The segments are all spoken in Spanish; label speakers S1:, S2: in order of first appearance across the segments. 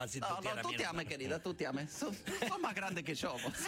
S1: Así
S2: No,
S1: tutear a
S2: tú
S1: mi
S2: te ames,
S1: hermano.
S2: querida, tú te ames. Sos más grande que yo, vos.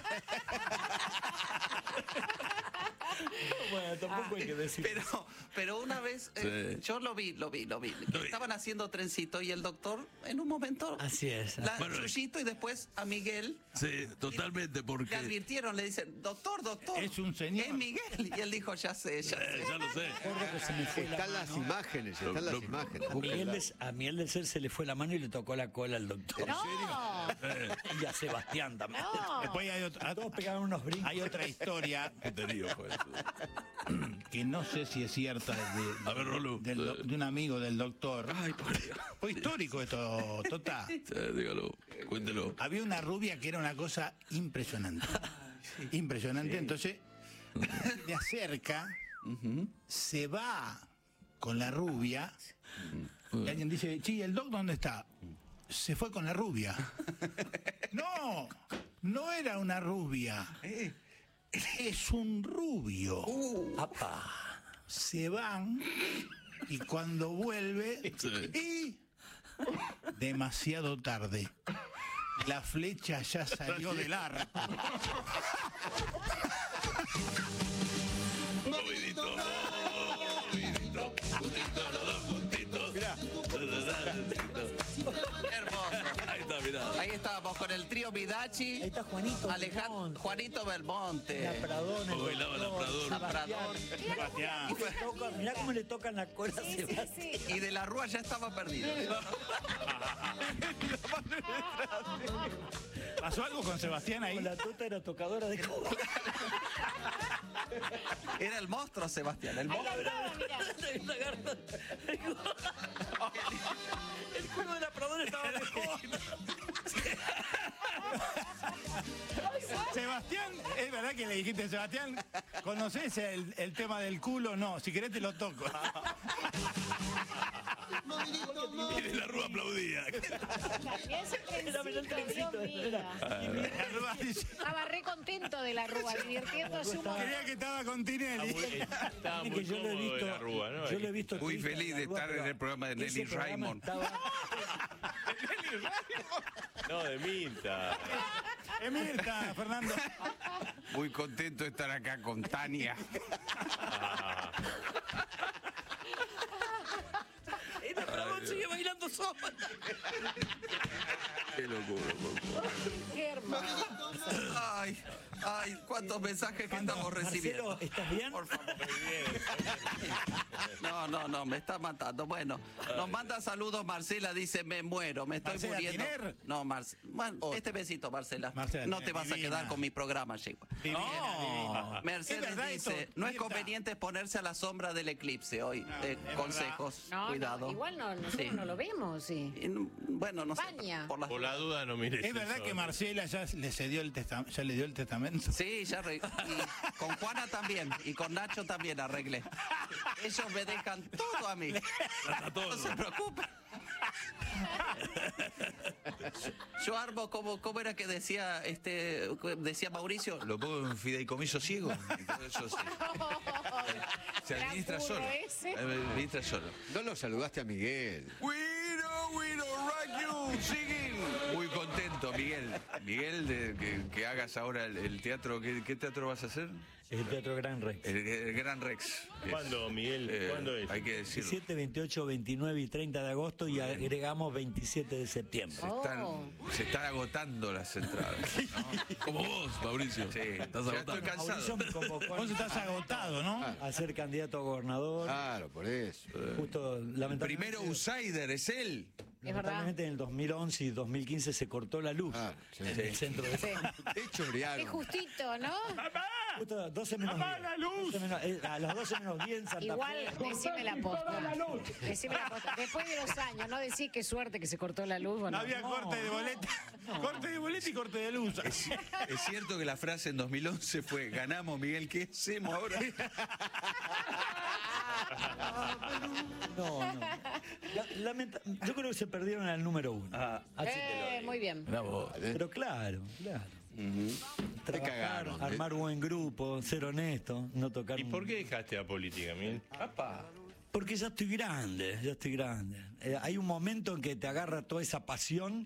S1: Bueno, tampoco hay que decir.
S2: Pero una vez,
S3: Sí.
S2: yo lo vi. Que estaban haciendo trencito y el doctor, en un momento,
S1: Así es.
S3: Bueno,
S2: Chuyito, y después a Miguel
S3: Sí, totalmente,
S2: le
S3: porque...
S2: advirtieron, le dicen, doctor,
S4: Es un señor.
S2: es Miguel. Y él dijo, ya sé.
S3: ya lo sé.
S1: Recuerdo que se me fue la
S5: Están las
S1: mano.
S5: imágenes, están las imágenes.
S1: A Miguel del Ser se le fue la mano y le tocó la cola al doctor.
S6: No.
S1: Y a Sebastián también.
S6: No.
S4: Después hay otra,
S1: Todos pegaron unos brincos.
S4: hay otra historia
S3: ¿Qué te digo, pues?
S4: que no sé si es cierta
S3: A ver, Rolo.
S4: de un amigo del doctor.
S3: Ay, por Dios.
S4: Fue histórico esto, Tota.
S3: Dígalo, cuéntelo.
S4: Había una rubia que era una cosa impresionante. Impresionante. Entonces, le acerca, se va con la rubia. Y alguien dice, sí, ¿el doc dónde está? Se fue con la rubia. No, no era una rubia. Es un rubio.
S1: ¡Apa!
S4: Se van y cuando vuelve y demasiado tarde. La flecha ya salió del arco.
S3: Movidito, movidito, puntito, los dos puntitos.
S5: Mirá.
S2: Hermoso.
S3: Ahí está, mirá.
S2: Ahí estábamos con el trío Midachi.
S1: Ahí está Juanito
S2: Alejandro,
S1: Belmonte.
S2: Juanito Belmonte.
S1: La Pradón, el
S3: Bailaba la
S1: doctor,
S3: Pradón.
S1: Sebastián.
S4: Sebastián.
S1: Mirá cómo le tocan la cola a
S6: Sí, sí,
S1: Sebastián.
S6: sí.
S2: Y de la Rúa ya estaba perdido.
S4: ¿Pasó algo con Sebastián ahí?
S1: La tuta era tocadora de cola.
S2: Era el monstruo, Sebastián. El
S6: Ahí
S2: monstruo.
S6: andaba, mirá.
S1: El juego de la Pradón estaba mejor.
S4: Sebastián, es verdad que le dijiste, Sebastián, ¿conoces el tema del culo? No, si querés te lo toco.
S3: Y de la Rúa aplaudía.
S6: También ese
S1: Era el
S6: trencito,
S1: trencito.
S6: Dios mío.
S4: La Rúa dice,
S6: Estaba re contento de la Rúa, divirtiéndose un montón.
S4: creía que estaba con Tinelli.
S7: Estaba
S1: Que
S7: muy
S1: yo lo he
S7: cómodo
S1: visto,
S7: de la Rúa, ¿no?
S1: yo lo he visto
S2: Muy
S1: triste
S2: feliz
S1: en
S2: de
S1: la Rúa,
S2: estar en
S1: pero
S2: el programa de
S1: ese
S2: Nelly
S1: programa
S2: Raymond.
S1: estaba-
S7: No, de Minta.
S4: Mirta, Fernando.
S2: Muy contento de estar acá con Tania.
S1: Y la Pradón sigue bailando sola.
S3: Qué locura, loco.
S6: Qué hermoso.
S2: Ay, cuántos mensajes que estamos recibiendo.
S1: Marcelo, ¿estás bien?
S2: Por favor. No, me está matando. Bueno, nos manda saludos Marcela, dice, me muero, me estoy
S4: ¿Marcela
S2: muriendo.
S4: Tiner?
S2: No, bueno, este besito, Marcela.
S4: Marcela
S2: No
S4: Tiner,
S2: te vas a
S4: divina.
S2: quedar con mi programa, Yegua.
S4: Divina, divina.
S2: Mercedes
S4: ¿Es verdad
S2: dice,
S4: eso,
S2: no es
S4: Mirta?
S2: conveniente exponerse a la sombra del eclipse hoy.
S4: es
S2: Consejos,
S6: No,
S2: cuidado.
S6: no, igual no, nosotros
S2: Sí.
S6: no lo vemos, sí.
S2: Bueno, no sé.
S6: Paña.
S7: Por la duda no mires.
S4: ¿Es verdad
S7: eso.
S4: que Marcela ya le cedió el testamento? ¿Ya le dio el testamento?
S2: Sí, y con Juana también, y con Nacho también arreglé. Ellos me dejan todo a mí. No se preocupen. Yo armo como era que decía decía Mauricio, lo pongo en fideicomiso ciego. Y todo eso se
S6: Gran
S2: administra
S6: burro
S2: solo.
S6: ese.
S2: Se administra solo.
S5: No lo saludaste a Miguel.
S2: We don't rock you, singing. Muy contento, Miguel. Miguel, que hagas ahora el teatro. ¿Qué teatro vas a hacer?
S1: El Teatro Gran Rex.
S2: El Gran Rex.
S7: ¿Cuándo, Miguel? ¿Cuándo es?
S2: Hay que decirlo.
S1: 17, 28, 29 y 30 de agosto y agregamos 27 de septiembre.
S2: Se están agotando las entradas, ¿no?
S3: Como vos, Mauricio.
S2: Sí,
S3: Estás
S2: ya
S3: agotado.
S2: estoy cansado.
S1: Mauricio me convocó
S4: Vos estás agotado, ¿no?
S1: a ser candidato a gobernador.
S5: Claro, por eso.
S1: Justo, lamentablemente,
S2: Primero outsider, es él.
S6: Es verdad.
S1: lamentablemente en el 2011 y 2015 se cortó la luz
S5: Ah, sí.
S1: en el centro de...
S6: Sí.
S5: Te chorearon.
S6: Qué justito, ¿no?
S1: Justo 12 menos 10.
S4: la luz!
S1: 12 menos- a las 12 menos 10 en Santa
S6: Igual,
S1: Fe.
S6: decime la posta. Decime la posta. Después de 2 años, ¿no decís qué suerte que se cortó la luz? ¿O
S4: No había corte de boleta. Corte de boleta y corte de luz.
S2: Es cierto que la frase en 2011 fue, ganamos, Miguel, ¿qué hacemos ahora?
S1: No. Yo creo que se perdieron al número 1. Así te lo digo.
S6: Muy bien.
S3: Mirá vos.
S1: Pero claro. Trabajar,
S5: cagaron,
S1: armar buen grupo, ser honesto, no tocar.
S7: ¿Y por qué dejaste la política, Miguel?
S1: Porque ya estoy grande, ya estoy grande. Hay un momento en que te agarra toda esa pasión